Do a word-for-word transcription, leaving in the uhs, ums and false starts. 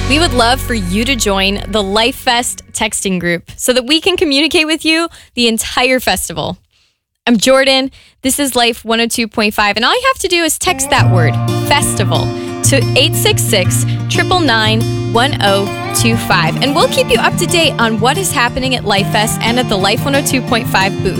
We would love for you to join the LifeFest texting group so that we can communicate with you the entire festival. I'm Jordan. This is Life one oh two point five, and all you have to do is text that word, festival, to eight six six, nine nine nine, one oh two five, and we'll keep you up to date on what is happening at LifeFest and at the Life one oh two point five booth.